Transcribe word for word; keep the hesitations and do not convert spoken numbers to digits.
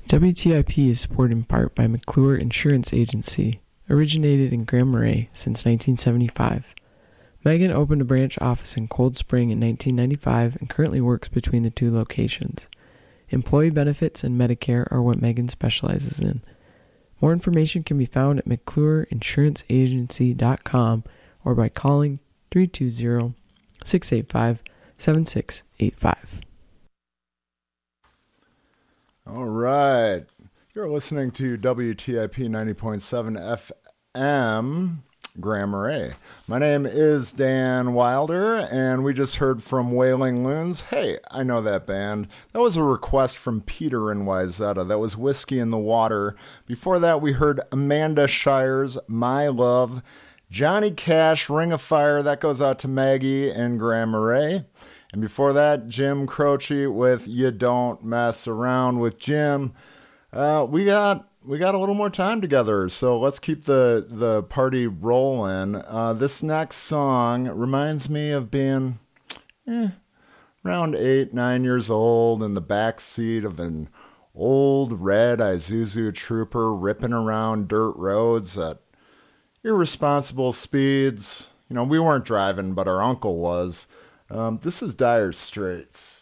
W T I P is supported in part by McClure Insurance Agency, originated in Grand Marais since nineteen seventy-five. Megan opened a branch office in Cold Spring in nineteen ninety-five and currently works between the two locations. Employee benefits and Medicare are what Megan specializes in. More information can be found at mcclure insurance agency dot com or by calling three two zero, six eight five, seven six eight five. All right. You're listening to W T I P ninety point seven F M, Grand Marais. My name is Dan Wilder, and we just heard from Wailing Loons. Hey, I know that band. That was a request from Peter in Wayzata. That was Whiskey in the Water. Before that, we heard Amanda Shires, My Love. Johnny Cash, Ring of Fire. That goes out to Maggie in Grand Marais. And before that, Jim Croce with You Don't Mess Around with Jim. Uh, we got we got a little more time together, so let's keep the, the party rolling. Uh, this next song reminds me of being eh, around eight, nine years old in the back seat of an old red Isuzu Trooper ripping around dirt roads at irresponsible speeds. You know, we weren't driving, but our uncle was. Um, this is Dire Straits.